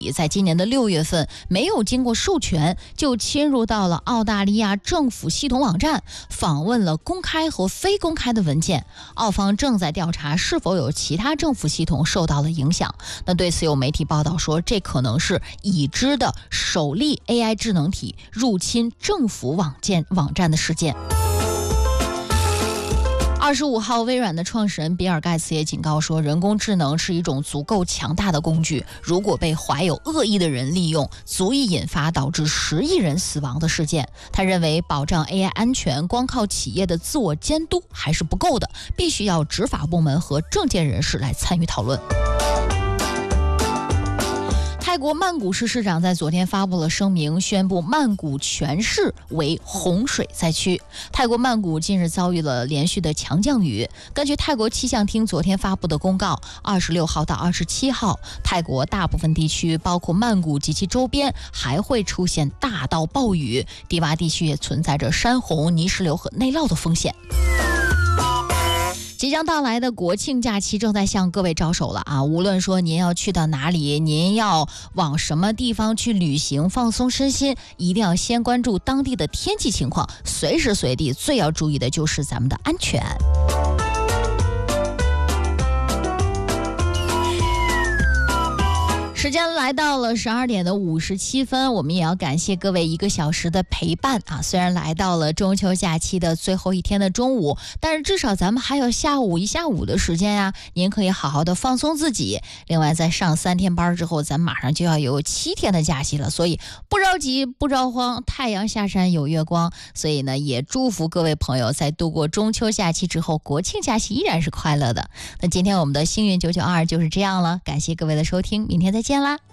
在今年的6月份没有经过授权就侵入到了澳大利亚政府系统网站，访问了公开和非公开的文件。澳方正在调查是否有其他政府系统受到了影响。那对此有媒体报道说，这可能是已知的首例 AI 智能体入侵政府网站的事件。25号，微软的创始人比尔·盖茨也警告说，人工智能是一种足够强大的工具，如果被怀有恶意的人利用，足以引发导致10亿人死亡的事件。他认为，保障 AI 安全光靠企业的自我监督还是不够的，必须要执法部门和政界人士来参与讨论。泰国曼谷市市长在昨天发布了声明，宣布曼谷全市为洪水灾区。泰国曼谷近日遭遇了连续的强降雨。根据泰国气象厅昨天发布的公告，26号到27号，泰国大部分地区，包括曼谷及其周边，还会出现大到暴雨，低洼地区也存在着山洪、泥石流和内涝的风险。即将到来的国庆假期正在向各位招手了啊！无论说您要去到哪里，您要往什么地方去旅行放松身心，一定要先关注当地的天气情况，随时随地最要注意的就是咱们的安全。时间来到了12点57分，我们也要感谢各位1个小时的陪伴啊！虽然来到了中秋假期的最后一天的中午，但是至少咱们还有下午的时间呀，您可以好好的放松自己。另外，在上3天班之后，咱马上就要有7天的假期了，所以不着急不着慌，太阳下山有月光。所以呢，也祝福各位朋友在度过中秋假期之后，国庆假期依然是快乐的。那今天我们的幸运992就是这样了，感谢各位的收听，明天再见啦。